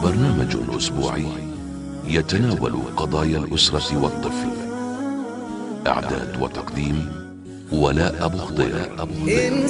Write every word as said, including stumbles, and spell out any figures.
برنامج أسبوعي يتناول قضايا الأسرة والطفل. إعداد وتقديم ولاء أبو خضير. إن